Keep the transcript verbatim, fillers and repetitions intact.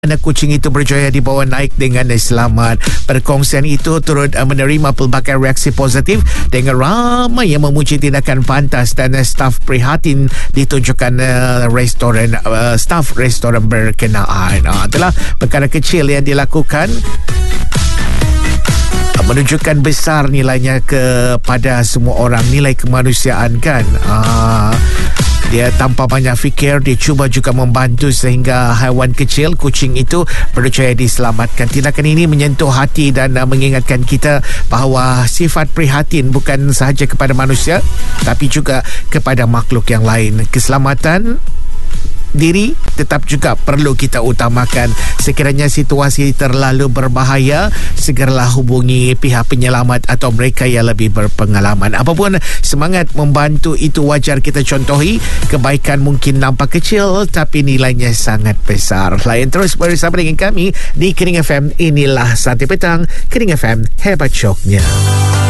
Anak kucing itu berjaya dibawa naik dengan selamat. Perkongsian itu turut uh, menerima pelbagai reaksi positif dengan ramai yang memuji tindakan pantas dan uh, staf prihatin ditunjukkan uh, restoran uh, staf restoran berkenaan. Uh, itulah perkara kecil yang dilakukan menunjukkan besar nilainya kepada semua orang, nilai kemanusiaan kan. Uh, Dia tanpa banyak fikir, dia cuba juga membantu sehingga haiwan kecil, kucing itu berjaya diselamatkan. Tindakan ini menyentuh hati dan uh, mengingatkan kita bahawa sifat prihatin bukan sahaja kepada manusia tapi juga kepada makhluk yang lain. Keselamatan diri tetap juga perlu kita utamakan. Sekiranya situasi terlalu berbahaya, segeralah hubungi pihak penyelamat atau mereka yang lebih berpengalaman. Apapun semangat membantu itu wajar kita contohi. Kebaikan mungkin nampak kecil tapi nilainya sangat besar. Layan terus bersama dengan kami di Kering F M. Inilah Santai Petang, Kering F M, hebat syoknya.